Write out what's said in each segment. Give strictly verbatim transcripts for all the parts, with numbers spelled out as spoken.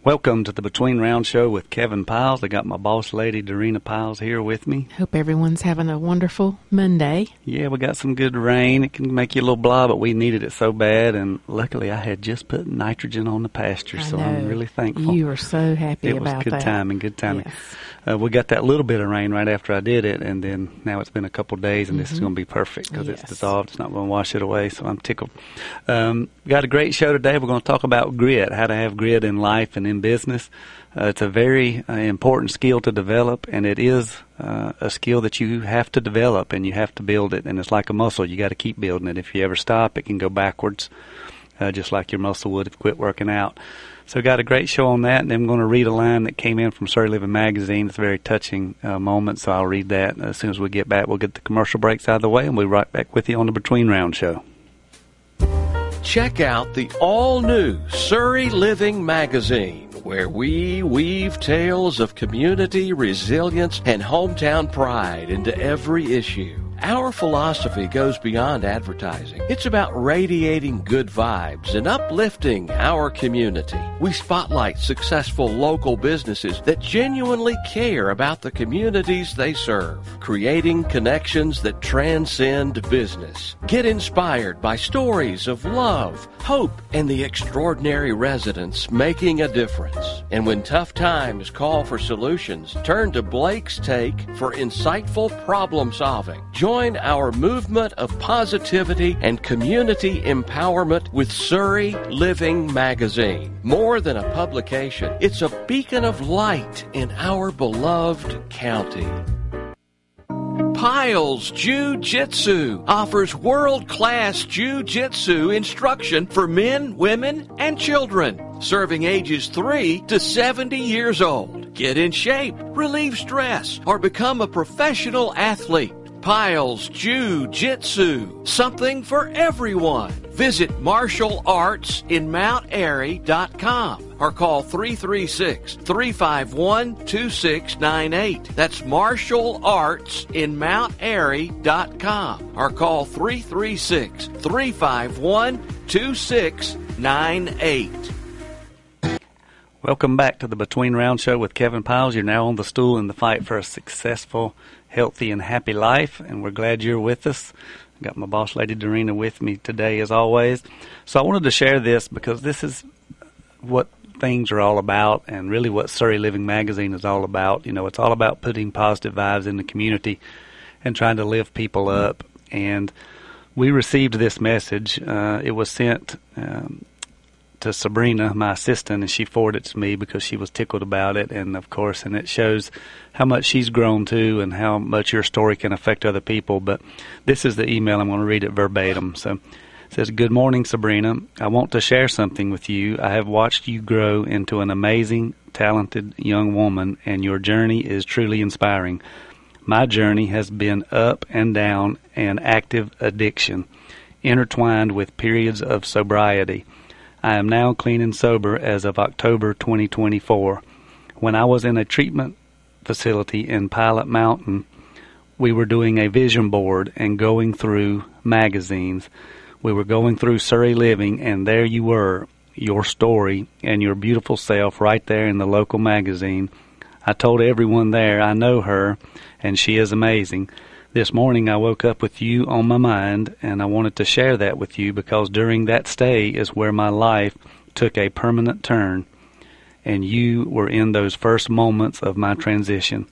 Welcome to the Between Round Show with Kevin Piles. I got my boss lady, Darina Piles, here with me. Hope everyone's having a wonderful Monday. Yeah, we got some good rain. It can make you a little blah, but we needed it so bad, and luckily I had just put nitrogen on the pasture, I so know. I'm really thankful. You were so happy it about that. It was good timing, good timing. Yes. Uh, we got that little bit of rain right after I did it, and then now it's been a couple of days, and mm-hmm. this is going to be perfect because yes. it's dissolved. It's not going to wash it away, so I'm tickled. Um, we got a great show today. We're going to talk about grit, how to have grit in life and in business. Uh, it's a very uh, important skill to develop, and it is uh, a skill that you have to develop, and you have to build it, and it's like a muscle. You got to keep building it. If you ever stop, it can go backwards, uh, just like your muscle would if you quit working out. So got a great show on that, and then I'm going to read a line that came in from Surrey Living Magazine. It's a very touching uh, moment, so I'll read that. As soon as we get back, we'll get the commercial breaks out of the way, and we'll be right back with you on the Between Round Show. Check out the all-new Surrey Living Magazine, where we weave tales of community, resilience, and hometown pride into every issue. Our philosophy goes beyond advertising. It's about radiating good vibes and uplifting our community. We spotlight successful local businesses that genuinely care about the communities they serve, creating connections that transcend business. Get inspired by stories of love, hope, and the extraordinary residents making a difference. And when tough times call for solutions, turn to Blake's Take for insightful problem solving. Join our movement of positivity and community empowerment with Surrey Living Magazine. More than a publication, it's a beacon of light in our beloved county. Piles Jiu-Jitsu offers world-class Jiu-Jitsu instruction for men, women, and children, serving ages three to seventy years old. Get in shape, relieve stress, or become a professional athlete. Piles Jiu-Jitsu, something for everyone. Visit martial arts in mount airy dot com or call three three six, three five one, two six nine eight. That's martial arts in mount airy dot com or call three three six, three five one, two six nine eight. Welcome back to the Between Round Show with Kevin Piles. You're now on the stool in the fight for a successful, healthy, and happy life, and we're glad you're with us. I've got my boss lady Darina with me today as always. So I wanted to share this because this is what things are all about, and really what Surrey Living Magazine is all about. You know, it's all about putting positive vibes in the community and trying to lift people up. And we received this message. Uh, it was sent um, to Sabrina, my assistant, and she forwarded it to me because she was tickled about it. And of course, and it shows how much she's grown too and how much your story can affect other people. But this is the email. I'm going to read it verbatim. So it says, "Good morning, Sabrina. I want to share something with you. I have watched you grow into an amazing, talented young woman, and your journey is truly inspiring. My journey has been up and down and active addiction, intertwined with periods of sobriety. I am now clean and sober as of October twenty twenty-four. When I was in a treatment facility in Pilot Mountain, we were doing a vision board and going through magazines. We were going through Surrey Living, and there you were, your story and your beautiful self right there in the local magazine. I told everyone there I know her, and she is amazing. This morning I woke up with you on my mind, and I wanted to share that with you because during that stay is where my life took a permanent turn, and you were in those first moments of my transition.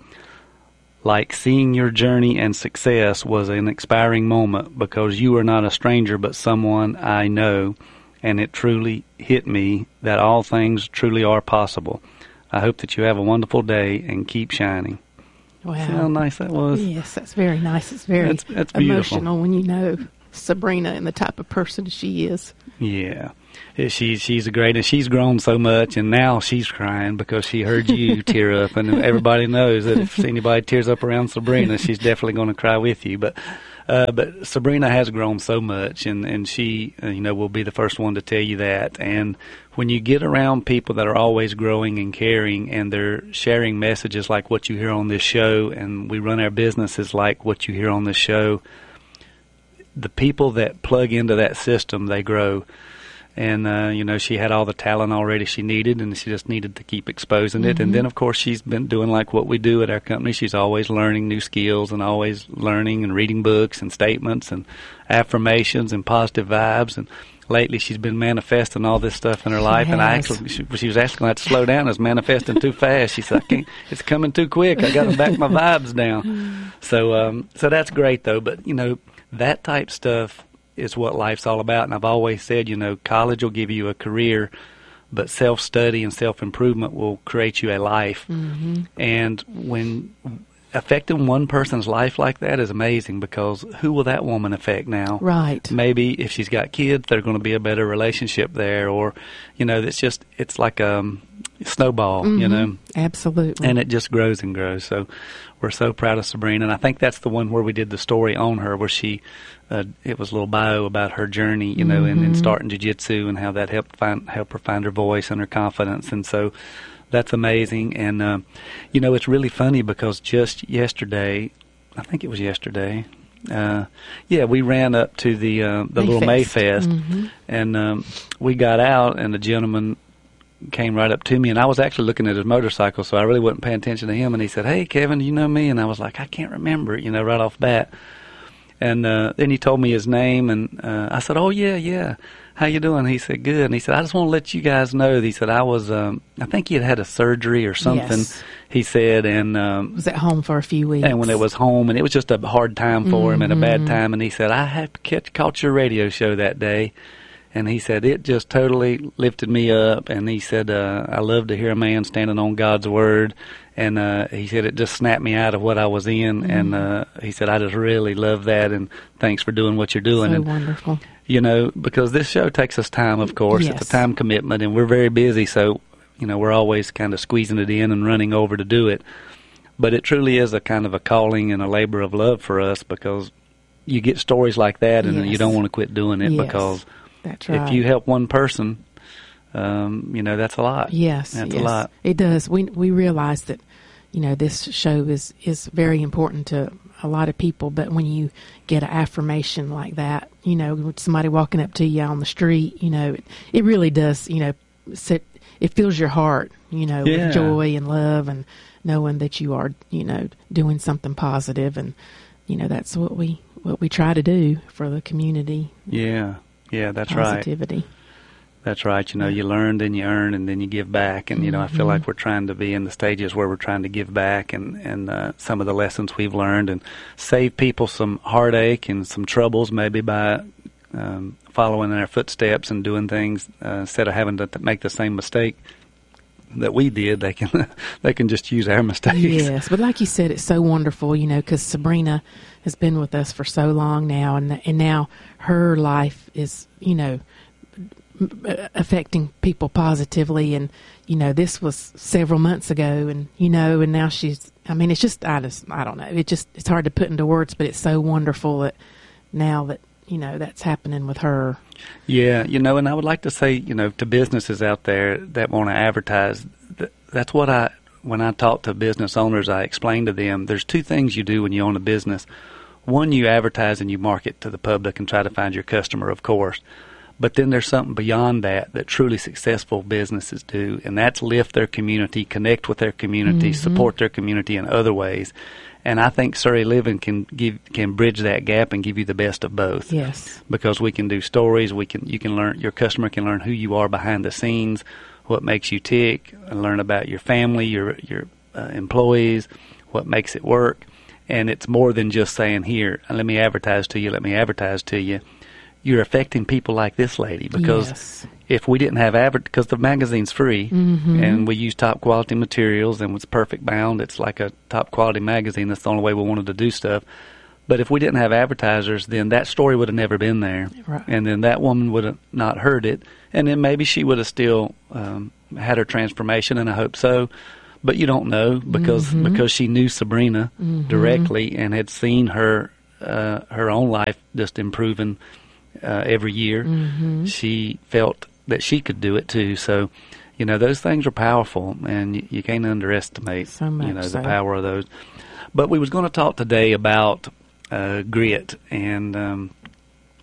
Like seeing your journey and success was an inspiring moment because you are not a stranger but someone I know, and it truly hit me that all things truly are possible. I hope that you have a wonderful day and keep shining." Wow. See how nice that was? Yes, that's very nice. It's very that's, that's emotional when you know Sabrina and the type of person she is. Yeah. She, she's a great, and she's grown so much, and now she's crying because she heard you tear up, and everybody knows that if anybody tears up around Sabrina, she's definitely going to cry with you. But uh, but Sabrina has grown so much, and, and she, uh, you know, will be the first one to tell you that. And when you get around people that are always growing and caring, and they're sharing messages like what you hear on this show, and we run our businesses like what you hear on this show, the people that plug into that system, they grow. And, uh, you know, she had all the talent already she needed, and she just needed to keep exposing it. Mm-hmm. And then, of course, she's been doing like what we do at our company. She's always learning new skills and always learning and reading books and statements and affirmations and positive vibes. And lately she's been manifesting all this stuff in her life. She and I has. actually, she, she was asking me to slow down. It's manifesting too fast. She said, I can't, it's coming too quick. I got to back my vibes down. So, um, so that's great, though. But, you know, that type stuff is what life's all about. And I've always said, you know, college will give you a career, but self-study and self-improvement will create you a life. Mm-hmm. And when affecting one person's life like that is amazing, because who will that woman affect now? Right. Maybe if she's got kids, there's going to be a better relationship there, or, you know, it's just, it's like a snowball, Mm-hmm. you know. Absolutely. And it just grows and grows. So we're so proud of Sabrina. And I think that's the one where we did the story on her, where she, uh, it was a little bio about her journey, you know, in, in Mhm. starting jiu-jitsu and how that helped find, help her find her voice and her confidence. And so that's amazing. And, uh, you know, it's really funny because just yesterday, I think it was yesterday, uh, yeah, we ran up to the, uh, the little Mayfest. Mm-hmm. And um, we got out, and the gentleman came right up to me, and I was actually looking at his motorcycle, so I really wasn't paying attention to him. And he said, "Hey, Kevin, do you know me?" And I was like, "I can't remember," you know, right off bat. And uh, then he told me his name, and uh, I said, "Oh yeah, yeah. How you doing?" He said, "Good." And he said, "I just want to let you guys know." He said, "I was, um, I think he had had a surgery or something." Yes. He said, and um, Was at home for a few weeks. and when it was home, and it was just a hard time for him and a bad Mhm. time. And he said, "I had to catch, caught your radio show that day." And he said, it just totally lifted me up. And he said, uh, I love to hear a man standing on God's word. And uh, he said, it just snapped me out of what I was in. Mm-hmm. And uh, he said, I just really love that. And thanks for doing what you're doing. So and, wonderful. you know, because this show takes us time, of course. Yes. It's a time commitment, and we're very busy. So, you know, we're always kind of squeezing it in and running over to do it. But it truly is a kind of a calling and a labor of love for us, because you get stories like that, and Yes. you don't want to quit doing it, Yes. because That's right. if you help one person, um, you know, that's a lot. Yes, That's yes. a lot. It does. We we realize that, you know, this show is, is very important to a lot of people, but when you get an affirmation like that, you know, with somebody walking up to you on the street, you know, it, it really does, you know, sit, it fills your heart, you know, Yeah. with joy and love, and knowing that you are, you know, doing something positive. And, you know, that's what we what we try to do for the community. Yeah, yeah, that's right. Positivity. That's right. You know, you learn, then you earn, and then you give back. And, you know, I feel Mhm. like we're trying to be in the stages where we're trying to give back, and, and uh, some of the lessons we've learned, and save people some heartache and some troubles, maybe by um, following in our footsteps and doing things uh, instead of having to th- make the same mistake that we did. They can they can just use our mistakes. Yes, but like you said, it's so wonderful, you know, because Sabrina has been with us for so long now, and and now her life is, you know, m- affecting people positively. And, you know, this was several months ago, and, you know, and now she's, I mean, it's just, I just, I don't know, it just, it's hard to put into words, but it's so wonderful that now that, you know, that's happening with her. Yeah, you know, and I would like to say, you know, to businesses out there that want to advertise, th- that's what I, when I talk to business owners, I explain to them, there's two things you do when you own a business. One, you advertise and you market to the public and try to find your customer, of course. But then there's something beyond that that truly successful businesses do, and that's lift their community, connect with their community, Mm-hmm. support their community in other ways. And I think Surrey Living can give can bridge that gap and give you the best of both. Yes. Because we can do stories, we can you can learn your customer can learn who you are behind the scenes, what makes you tick, and learn about your family, your your uh, employees, what makes it work. And it's more than just saying, here, let me advertise to you, let me advertise to you. You're affecting people like this lady, because Yes. if we didn't have advert, because the magazine's free, Mhm. and we use top quality materials, and it's perfect bound, it's like a top quality magazine. That's the only way we wanted to do stuff. But if we didn't have advertisers, then that story would have never been there, Right. and then that woman would have not heard it, and then maybe she would have still um, had her transformation, and I hope so. But you don't know, because Mhm. because she knew Sabrina Mhm. directly and had seen her uh, her own life just improving uh, every year. Mhm. She felt that she could do it too. So, you know, those things are powerful, and you, you can't underestimate, So much you know, the so. power of those. But we was going to talk today about uh, grit, and um,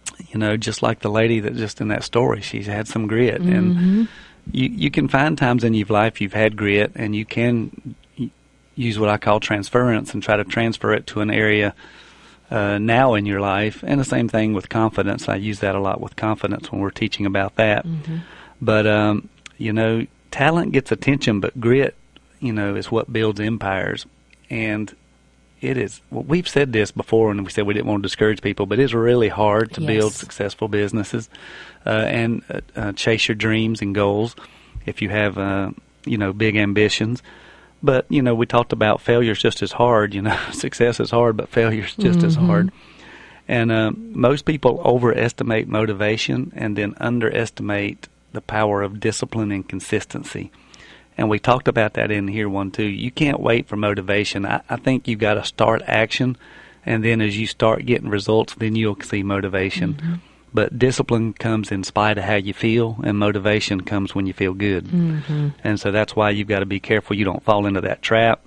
you know, just like the lady that just in that story, she's had some grit. Mm-hmm. And you, you can find times in your life you've had grit, and you can use what I call transference and try to transfer it to an area uh, now in your life. And the same thing with confidence. I use that a lot with confidence when we're teaching about that. Mm-hmm. But, um, you know, talent gets attention, but grit, you know, is what builds empires. And it is, well, we've said this before, and we said we didn't want to discourage people, but it's really hard to yes. build successful businesses uh, and uh, uh, chase your dreams and goals if you have, uh, you know, big ambitions. But, you know, we talked about failure's just as hard. You know, success is hard, but failure's just mm-hmm. as hard. And uh, most people overestimate motivation and then underestimate the power of discipline and consistency. And we talked about that in here one, too. You can't wait for motivation. I, I think you've got to start action, and then as you start getting results, then you'll see motivation. Mm-hmm. But discipline comes in spite of how you feel, and motivation comes when you feel good. Mm-hmm. And so that's why you've got to be careful you don't fall into that trap.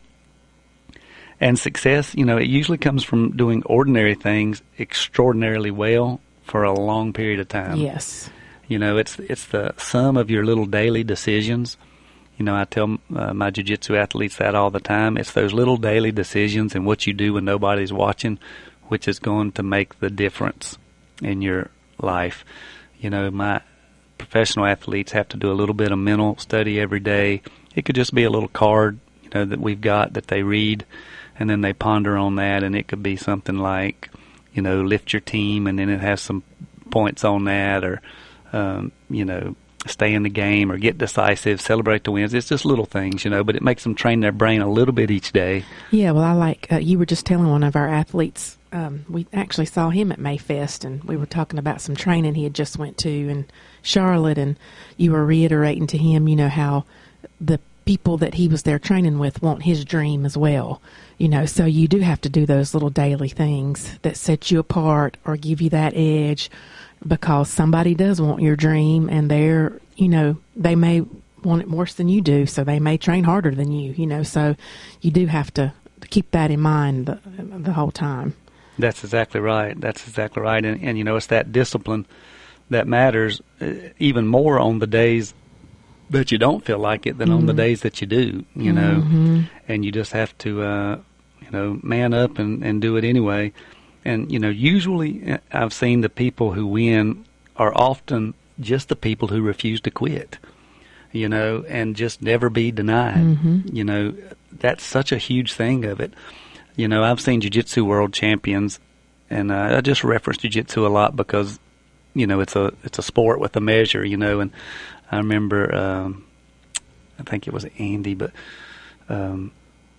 And success, you know, it usually comes from doing ordinary things extraordinarily well for a long period of time. Yes. You know, it's it's the sum of your little daily decisions. You know, I tell uh, my jiu-jitsu athletes that all the time. It's those little daily decisions and what you do when nobody's watching, which is going to make the difference in your life. You know, my professional athletes have to do a little bit of mental study every day. It could just be a little card, you know, that we've got that they read, and then they ponder on that, and it could be something like, you know, lift your team, and then it has some points on that, or, um, you know, stay in the game, or get decisive, celebrate the wins. It's just little things, you know, but it makes them train their brain a little bit each day. Yeah, well, I like, uh, you were just telling one of our athletes, um, we actually saw him at Mayfest, and we were talking about some training he had just went to in Charlotte, and you were reiterating to him, you know, how the people that he was there training with want his dream as well. You know, so you do have to do those little daily things that set you apart or give you that edge, because somebody does want your dream, and they're, you know, they may want it worse than you do, so they may train harder than you, you know, so you do have to keep that in mind the, the whole time. That's exactly right. That's exactly right. And, and, you know, it's that discipline that matters uh, even more on the days that you don't feel like it than mm-hmm. on the days that you do, you know, mm-hmm. and you just have to, uh, you know, man up and, and do it anyway. And, you know, usually I've seen the people who win are often just the people who refuse to quit, you know, and just never be denied. Mm-hmm. You know, that's such a huge thing of it. You know, I've seen jiu-jitsu world champions, and uh, I just reference jiu-jitsu a lot because, you know, it's a it's a sport with a measure, you know, and I remember, um, I think it was Andy, but um,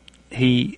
he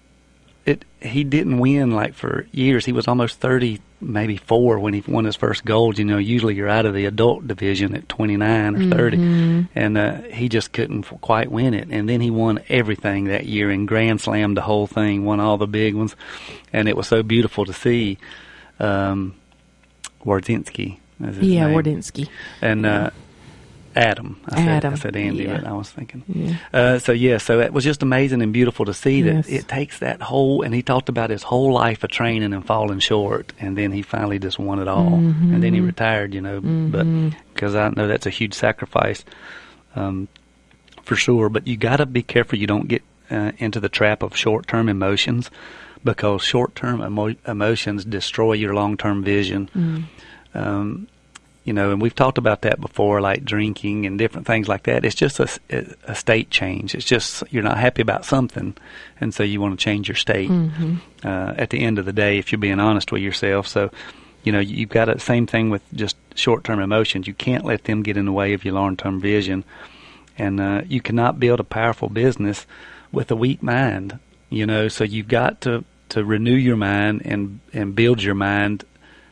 it he didn't win like for years. He was almost thirty, maybe four when he won his first gold. You know, usually you're out of the adult division at twenty-nine or mm-hmm. thirty, and uh, he just couldn't quite win it. And then he won everything that year and grand slammed the whole thing, won all the big ones, and it was so beautiful to see. Um, Wardzinski, is his yeah, name. Wardzinski, and. Uh, Adam. I Adam. said, I said Andy, yeah. but I was thinking. Yeah. Uh, so, yeah, so it was just amazing and beautiful to see that yes. it takes that whole, and he talked about his whole life of training and falling short, and then he finally just won it all. Mm-hmm. And then he retired, you know, mm-hmm. but because I know that's a huge sacrifice um, for sure. But you got to be careful you don't get uh, into the trap of short-term emotions, because short-term emo- emotions destroy your long-term vision. Mm. Um You know, and we've talked about that before, like drinking and different things like that. It's just a, a state change. It's just you're not happy about something, and so you want to change your state mm-hmm. uh, at the end of the day if you're being honest with yourself. So, you know, you've got the same thing with just short-term emotions. You can't let them get in the way of your long-term vision, and uh, you cannot build a powerful business with a weak mind, you know. So you've got to, to renew your mind and, and build your mind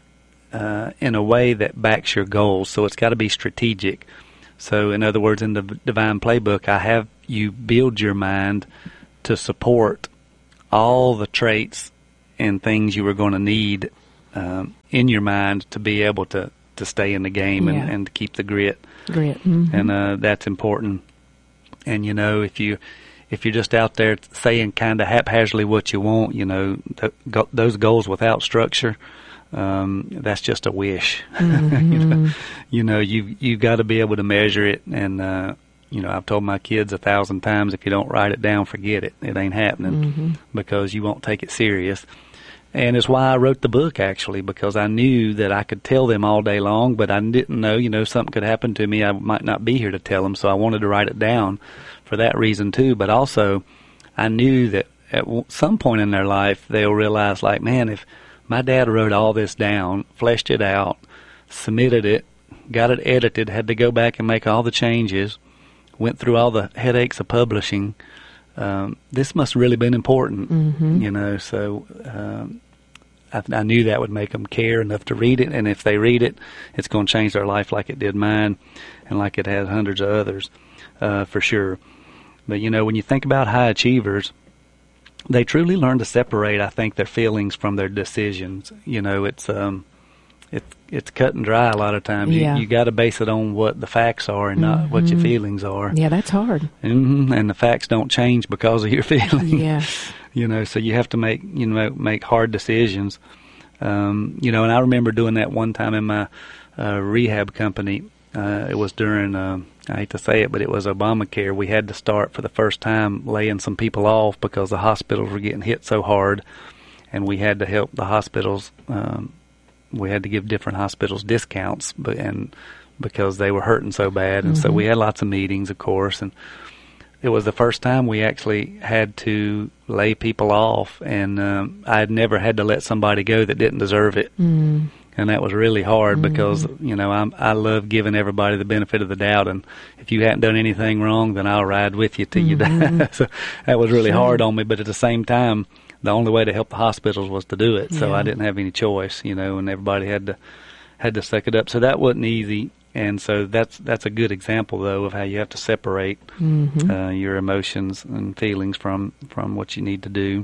Uh, in a way that backs your goals. So it's got to be strategic. So in other words, in the Divine Playbook, I have you build your mind to support all the traits and things you are going to need um, in your mind to be able to, to stay in the game yeah. and, and to keep the grit. Grit. Mm-hmm. And uh, that's important. And, you know, if you if you're just out there saying kind of haphazardly what you want, you know, th- go- those goals without structure, um, that's just a wish. Mm-hmm. you know, you know, you you've got to be able to measure it, and uh, you know, I've told my kids a thousand times, if you don't write it down, forget it. It ain't happening, mm-hmm. because you won't take it serious. And it's why I wrote the book, actually, because I knew that I could tell them all day long, but I didn't know, you know, something could happen to me. I might not be here to tell them, so I wanted to write it down for that reason, too. But also, I knew that at some point in their life, they'll realize, like, man, if my dad wrote all this down, fleshed it out, submitted it, got it edited, had to go back and make all the changes, went through all the headaches of publishing, Um, this must have really been important, mm-hmm. you know, so um, I, I knew that would make them care enough to read it, and if they read it, it's going to change their life like it did mine and like it has hundreds of others, uh, for sure. But, you know, when you think about high achievers, they truly learn to separate, I think, their feelings from their decisions. You know, it's um, it, it's cut and dry a lot of times. Yeah. You, you got to base it on what the facts are and mm-hmm. not what your feelings are. Yeah, that's hard. Mm-hmm. And the facts don't change because of your feelings. Yeah. You know, so you have to make, you know, make hard decisions. Um, you know, and I remember doing that one time in my uh, rehab company. Uh, it was during, uh, I hate to say it, but it was Obamacare. We had to start for the first time laying some people off because the hospitals were getting hit so hard, and we had to help the hospitals. Um, we had to give different hospitals discounts, but and because they were hurting so bad, and mm-hmm. so we had lots of meetings, of course, and it was the first time we actually had to lay people off, and um, I had never had to let somebody go that didn't deserve it. Mm. And that was really hard mm-hmm. because, you know, I'm, I love giving everybody the benefit of the doubt, and if you hadn't done anything wrong, then I'll ride with you till mm-hmm. you die. So that was really sure. hard on me, but at the same time, the only way to help the hospitals was to do it, so yeah. I didn't have any choice, you know, and everybody had to had to suck it up. So that wasn't easy. And so that's that's a good example, though, of how you have to separate mm-hmm. uh, your emotions and feelings from, from what you need to do.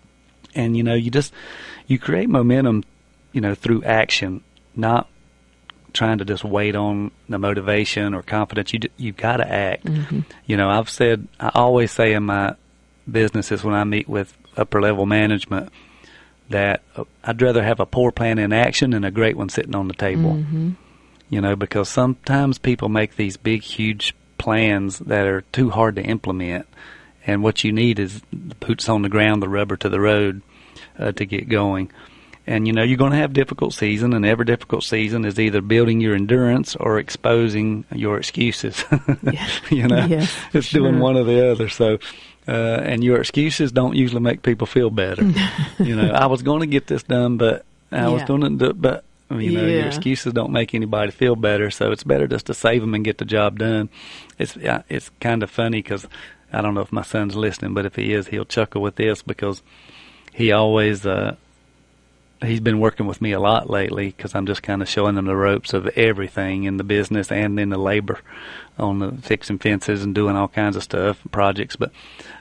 And, you know, you just, you create momentum, you know, through action, not trying to just wait on the motivation or confidence. You, you've got to act. Mm-hmm. You know, I've said, I always say in my businesses when I meet with upper-level management that I'd rather have a poor plan in action than a great one sitting on the table. Mm-hmm. You know, because sometimes people make these big, huge plans that are too hard to implement, and what you need is the boots on the ground, the rubber to the road uh, to get going. And, you know, you're going to have difficult season, and every difficult season is either building your endurance or exposing your excuses. Yeah. You know, yes, it's sure. doing one or the other. So, uh, and your excuses don't usually make people feel better. You know, I was going to get this done, but I yeah. was going to do it, but you know, yeah. your excuses don't make anybody feel better, so it's better just to save them and get the job done. It's uh, it's kind of funny because I don't know if my son's listening, but if he is, he'll chuckle with this because he always uh, he's been working with me a lot lately because I'm just kind of showing him the ropes of everything in the business and in the labor on the fixing fences and doing all kinds of stuff, projects, but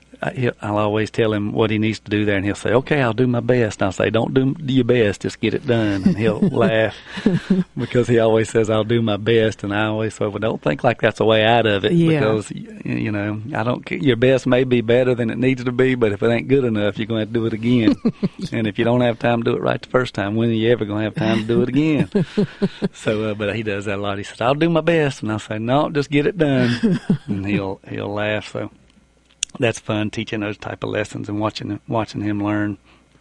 I, I'll always tell him what he needs to do there, and he'll say, okay, I'll do my best. And I'll say, don't do your best, just get it done. And he'll laugh because he always says, I'll do my best. And I always say, well, don't think like that's a way out of it yeah. because, you know, I don't. Your best may be better than it needs to be, but if it ain't good enough, you're going to have to do it again. And if you don't have time to do it right the first time, when are you ever going to have time to do it again? So, uh, but he does that a lot. He says, I'll do my best. And I'll say, no, just get it done. And he'll he'll laugh. So that's fun, teaching those type of lessons and watching watching him learn,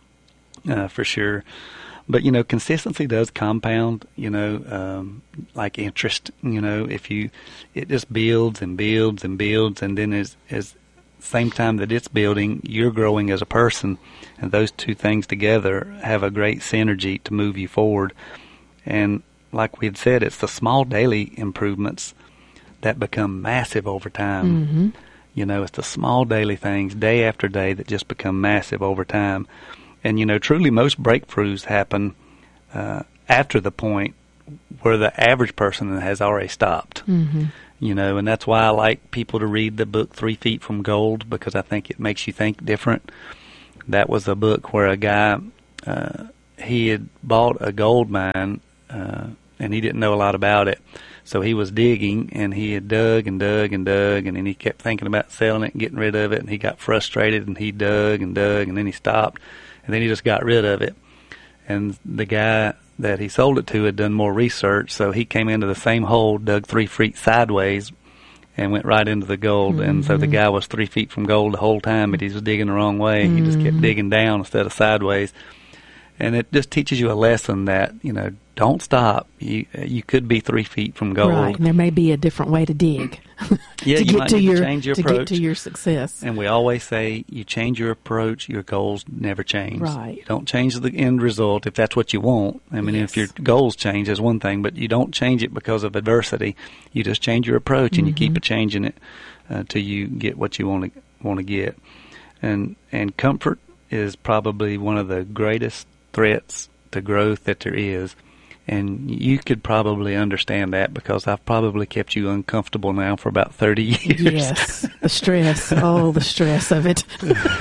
uh, for sure. But, you know, consistency does compound, you know, um, like interest, you know, if you, it just builds and builds and builds, and then as, as same time that it's building, you're growing as a person, and those two things together have a great synergy to move you forward. And like we had said, it's the small daily improvements that become massive over time. Mm-hmm. You know, it's the small daily things, day after day, that just become massive over time. And, you know, truly most breakthroughs happen uh, after the point where the average person has already stopped. Mm-hmm. You know, and that's why I like people to read the book Three Feet from Gold, because I think it makes you think different. That was a book where a guy, uh, he had bought a gold mine, uh, and he didn't know a lot about it. So he was digging, and he had dug and dug and dug, and then he kept thinking about selling it and getting rid of it, and he got frustrated, and he dug and dug, and then he stopped, and then he just got rid of it. And the guy that he sold it to had done more research, so he came into the same hole, dug three feet sideways, and went right into the gold. Mm-hmm. And so the guy was three feet from gold the whole time, but he was digging the wrong way. Mm-hmm. He just kept digging down instead of sideways. And it just teaches you a lesson that, you know, don't stop. You you could be three feet from gold. Right, and there may be a different way to dig. Yeah, to you get might to need your, to change your to approach. get to your success. And we always say, you change your approach, your goals never change. Right. You don't change the end result if that's what you want. I mean, Yes. if your goals change, that's one thing, but you don't change it because of adversity. You just change your approach, and Mm-hmm. you keep it changing it uh, till you get what you want to want to get. And and comfort is probably one of the greatest threats to growth that there is. And you could probably understand that because I've probably kept you uncomfortable now for about thirty years. Yes, the stress. Oh, the stress of it.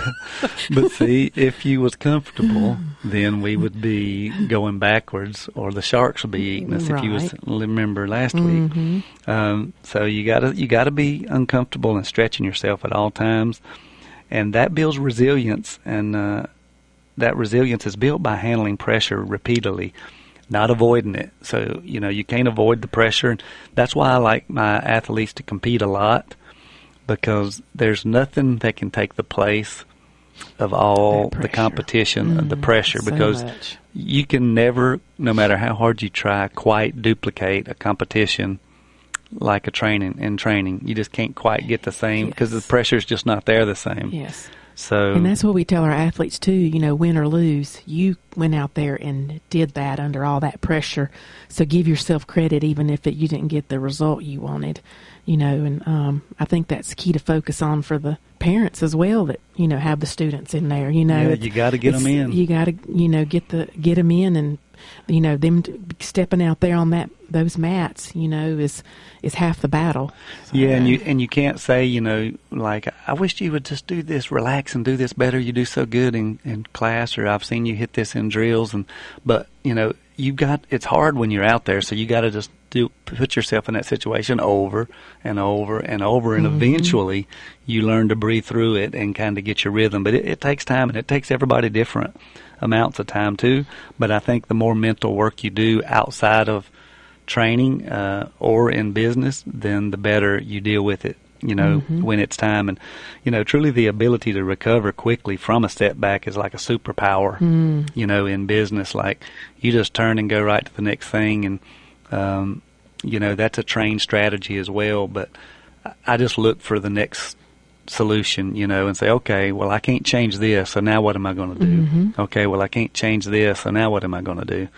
But see, if you was comfortable, then we would be going backwards, or the sharks would be eating us. If you was Right. remember last Mm-hmm. week. Um, so you gotta you gotta be uncomfortable and stretching yourself at all times, and that builds resilience. And uh, that resilience is built by handling pressure repeatedly, not avoiding it. So, you know, you can't avoid the pressure. And that's why I like my athletes to compete a lot, because there's nothing that can take the place of all That the pressure. competition, of the Mm, pressure, so because much. you can never, no matter how hard you try, quite duplicate a competition like a training in training. You just can't quite get the same because Yes. the pressure is just not there the same. Yes. So And that's what we tell our athletes too, you know, win or lose, you went out there and did that under all that pressure. So give yourself credit even if it, you didn't get the result you wanted, you know, and um, I think that's key to focus on for the parents as well that, you know, have the students in there, you know. Yeah, It's- you got to get them it's- in. You got to, you know, get the get them in, and you know, them t- stepping out there on that those mats, you know, is is half the battle. So, Yeah, and you and you can't say, you know, like, I wish you would just do this, relax and do this better. You do so good in, in class, or I've seen you hit this in drills, and but you know, you got it's hard when you're out there, so you got to just do put yourself in that situation over and over and over, and Mm-hmm. eventually you learn to breathe through it and kind of get your rhythm. But it, it takes time, and it takes everybody different amounts of time too. But I think the more mental work you do outside of training uh, or in business, then the better you deal with it, you know, Mm-hmm. when it's time. And, you know, truly the ability to recover quickly from a setback is like a superpower, Mm. you know, in business. Like, you just turn and go right to the next thing. And, um, you know, that's a trained strategy as well. But I- I just look for the next solution, you know, and say, okay, well, I can't change this, so now what am I going to do? Mm-hmm. Okay, well, I can't change this, so now what am I going to do?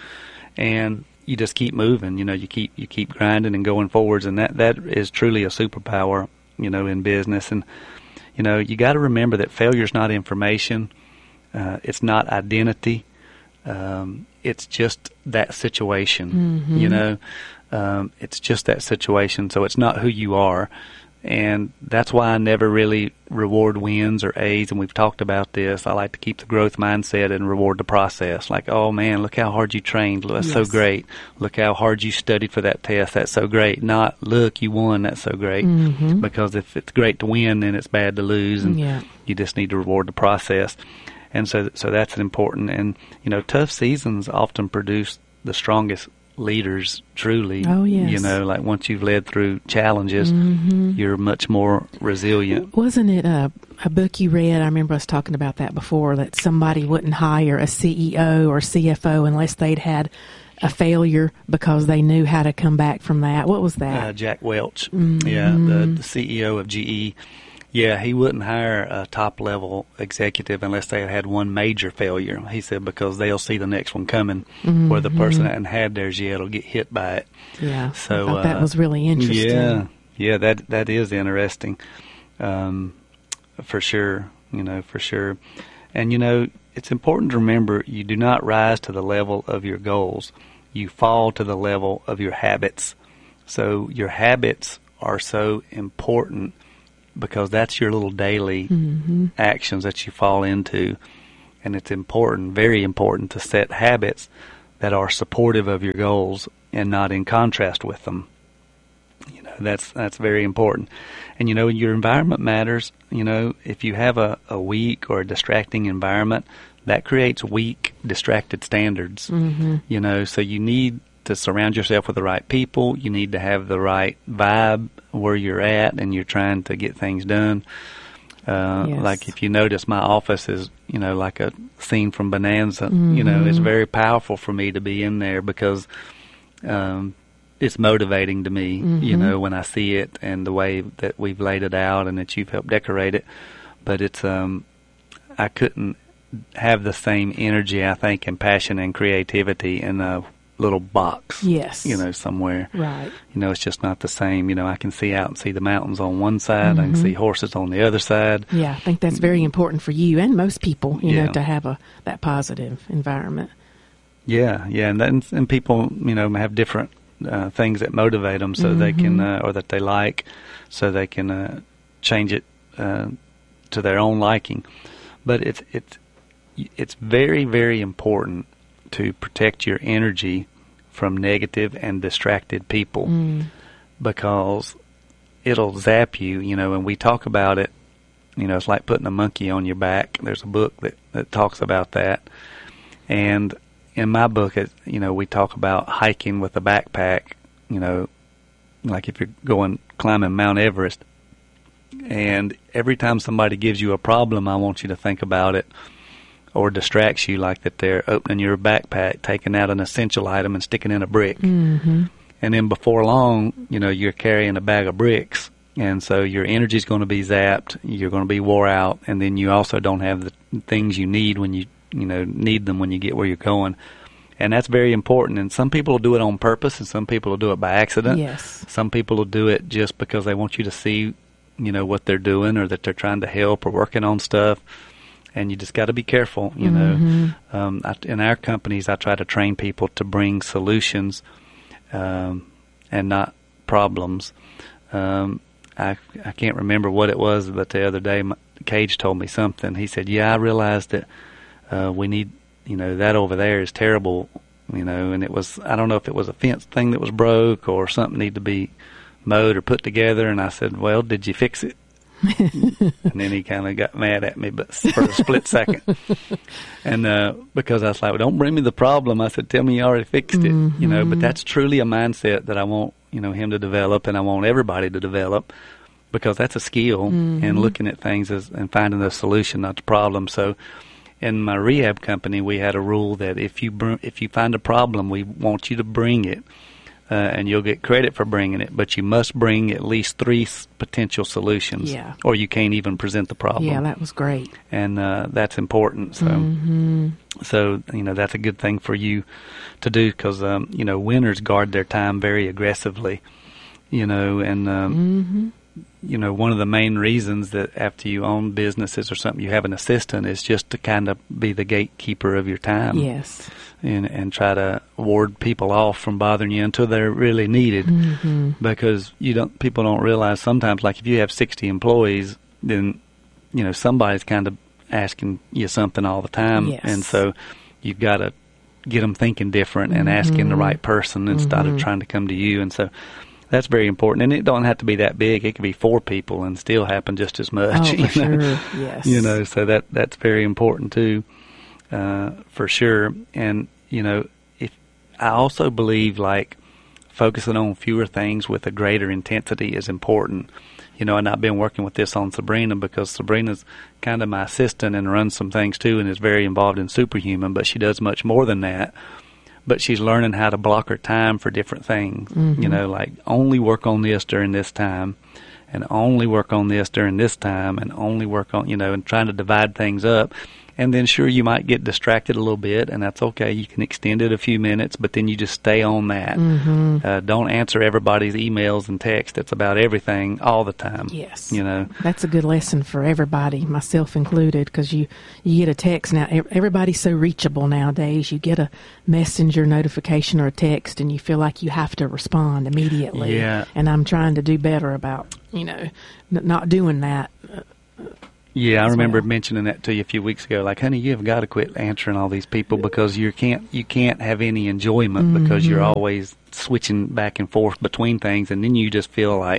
And you just keep moving, you know, you keep you keep grinding and going forwards, and that, that is truly a superpower, you know, in business. And, you know, you got to remember that failure is not information, uh, it's not identity, um, it's just that situation, Mm-hmm. you know, um, it's just that situation, so it's not who you are. And that's why I never really reward wins or A's, and we've talked about this. I like to keep the growth mindset and reward the process. Like, oh man, look how hard you trained. That's so Yes. great. Look how hard you studied for that test. That's so great. Not, look, you won. That's so great. Mhm. Because if it's great to win, then it's bad to lose, and Yeah. you just need to reward the process. And so, so that's important. And, you know, tough seasons often produce the strongest leaders, truly. Oh, yes. You know, like once you've led through challenges, Mhm. you're much more resilient. Wasn't it a, a book you read? I remember us talking about that before, that somebody wouldn't hire a C E O or C F O unless they'd had a failure because they knew how to come back from that. What was that? Uh, Jack Welch, Mm-hmm. yeah, the, the C E O of G E. Yeah, he wouldn't hire a top-level executive unless they had had one major failure. He said because they'll see the next one coming, where the person hadn't had theirs yet will get hit by it. Yeah, So I thought that uh, was really interesting. Yeah, yeah, that that is interesting, um, for sure. You know, for sure. And you know, it's important to remember you do not rise to the level of your goals. You fall to the level of your habits. So your habits are so important because that's your little daily Mm-hmm. actions that you fall into. And it's important, very important, to set habits that are supportive of your goals and not in contrast with them. You know, that's that's very important. And, you know, your environment matters. You know, if you have a, a weak or a distracting environment, that creates weak, distracted standards. Mm-hmm. You know, so you need to surround yourself with the right people. You need to have the right vibe where you're at and you're trying to get things done. Uh, Yes. Like if you notice, my office is, you know, like a scene from Bonanza. Mm-hmm. You know, it's very powerful for me to be in there because um, it's motivating to me, Mm-hmm. you know, when I see it and the way that we've laid it out and that you've helped decorate it. But it's, um, I couldn't have the same energy, I think, and passion and creativity in a little box, Yes. you know, somewhere. Right. You know, it's just not the same. You know, I can see out and see the mountains on one side. I can Mm-hmm. see horses on the other side. Yeah, I think that's very important for you and most people, you Yeah. know, to have a that positive environment. Yeah, yeah, and then, and people, you know, have different uh, things that motivate them, so they can, uh, or that they like, so they can uh, change it uh, to their own liking. But it's it's it's very very important to protect your energy from negative and distracted people, Mm. because it'll zap you, you know, and we talk about it, you know, it's like putting a monkey on your back. There's a book that, that talks about that. And in my book, it, you know, we talk about hiking with a backpack, you know, like if you're going climbing Mount Everest. And every time somebody gives you a problem, I want you to think about it, or distracts you, like that they're opening your backpack, taking out an essential item and sticking in a brick. Mm-hmm. And then before long, you know, you're carrying a bag of bricks. And so your energy's going to be zapped, you're going to be wore out, and then you also don't have the things you need when you, you know, need them when you get where you're going. And that's very important. And some people will do it on purpose, and some people will do it by accident. Yes. Some people will do it just because they want you to see, you know, what they're doing, or that they're trying to help or working on stuff. And you just got to be careful, you Mm-hmm. know. Um, I, in our companies, I try to train people to bring solutions um, and not problems. Um, I I can't remember what it was, but the other day, my, Cage told me something. He said, "Yeah, I realized that uh, we need, you know, that over there is terrible, you know." And it was, I don't know if it was a fence thing that was broke or something needed to be mowed or put together. And I said, "Well, did you fix it?" And then he kind of got mad at me, but for a split second. And uh, because I was like, well, don't bring me the problem. I said, tell me you already fixed it. Mm-hmm. You know, but that's truly a mindset that I want, you know, him to develop, and I want everybody to develop, because that's a skill Mm-hmm. in looking at things as, and finding the solution, not the problem. So in my rehab company, we had a rule that if you br- if you find a problem, we want you to bring it. Uh, and you'll get credit for bringing it, but you must bring at least three s- potential solutions, Yeah. or you can't even present the problem. Yeah, that was great. And uh, that's important. So, Mm-hmm. so you know, that's a good thing for you to do, because um, you know, winners guard their time very aggressively. You know, and um, Mm-hmm. you know, one of the main reasons that after you own businesses or something, you have an assistant is just to kind of be the gatekeeper of your time. Yes. And, and try to ward people off from bothering you until they're really needed. Mm-hmm. Because you don't, people don't realize sometimes, like if you have sixty employees, then, you know, somebody's kind of asking you something all the time. Yes. And so you've got to get them thinking different and asking the right person instead Mm-hmm. of trying to come to you. And so that's very important. And it don't have to be that big. It could be four people and still happen just as much. Oh, you for know? sure. Yes. You know, so that that's very important too, uh, for sure. And you know, if I also believe like focusing on fewer things with a greater intensity is important. You know, and I've been working with this on Sabrina, because Sabrina's kind of my assistant and runs some things too, and is very involved in Superhuman, but she does much more than that. But she's learning how to block her time for different things. Mm-hmm. You know, like only work on this during this time, and only work on this during this time, and only work on, you know, and trying to divide things up. And then sure, you might get distracted a little bit, and that's okay. You can extend it a few minutes, but then you just stay on that. Mm-hmm. Uh, don't answer everybody's emails and texts. It's about everything all the time. Yes. You know. That's a good lesson for everybody, myself included, because you, you get a text now. ev- Everybody's so reachable nowadays. You get a messenger notification or a text, and you feel like you have to respond immediately. Yeah. And I'm trying to do better about, you know, n- not doing that. Yeah, I as remember well. mentioning that to you a few weeks ago. Like, honey, you have got to quit answering all these people, because you can't you can't have any enjoyment because you're Mm-hmm. always switching back and forth between things, and then you just feel like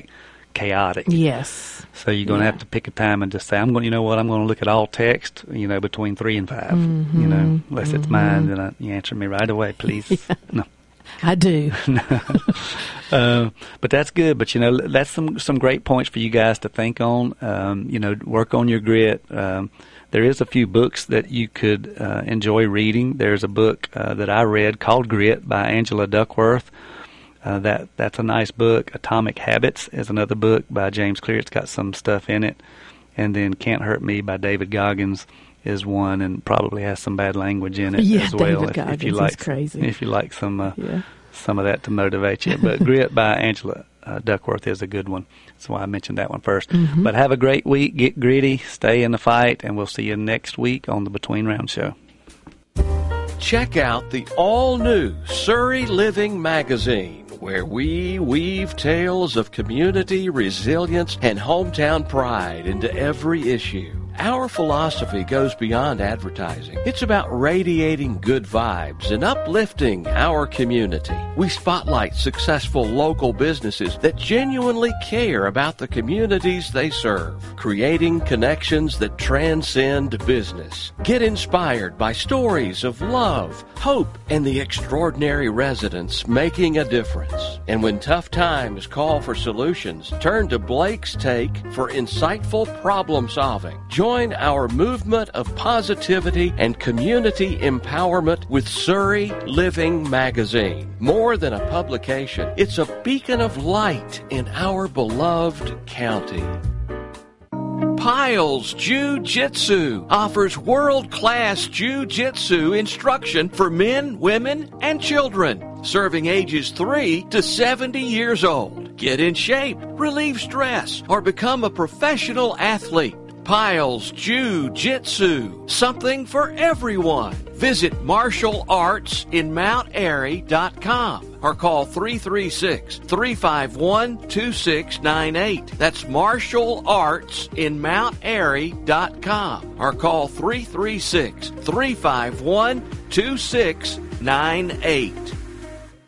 chaotic. Yes. So you're going to Yeah. have to pick a time and just say, I'm going. You know what? I'm going to look at all text. You know, between three and five. Mm-hmm. You know, unless Mm-hmm. it's mine, then I, you answer me right away, please. Yeah. No. I do. uh, but that's good. But you know, that's some some great points for you guys to think on. Um, you know, work on your grit. Um, there is a few books that you could uh, enjoy reading. There's a book uh, that I read called Grit by Angela Duckworth. Uh, that that's a nice book. Atomic Habits is another book by James Clear. It's got some stuff in it. And then Can't Hurt Me by David Goggins is one, and probably has some bad language in it Yeah, as well. David if, Goggins if you is like, crazy. If you like some uh, Yeah. some of that to motivate you. But Grit by Angela uh, Duckworth is a good one. That's why I mentioned that one first. Mm-hmm. But have a great week. Get gritty. Stay in the fight. And we'll see you next week on the Between Rounds Show. Check out the all-new Surrey Living Magazine, where we weave tales of community, resilience, and hometown pride into every issue. Our philosophy goes beyond advertising. It's about radiating good vibes and uplifting our community. We spotlight successful local businesses that genuinely care about the communities they serve, creating connections that transcend business. Get inspired by stories of love, hope, and the extraordinary residents making a difference. And when tough times call for solutions, turn to Blake's Take for insightful problem solving. Join our movement of positivity and community empowerment with Surrey Living Magazine. More than a publication, it's a beacon of light in our beloved county. Piles Jiu-Jitsu offers world-class Jiu-Jitsu instruction for men, women, and children, serving ages three to seventy years old. Get in shape, relieve stress, or become a professional athlete. Piles Jiu-Jitsu, something for everyone. Visit martial arts in mount airy dot com or call three three six, three five one, two six nine eight. That's martial arts in mount airy dot com or call three three six, three five one, two six nine eight.